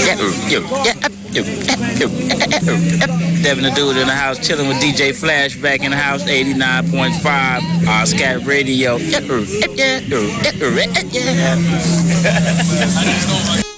Devin the Dude in the house, chilling with DJ Flashback in the house, 89.5 Scat Radio.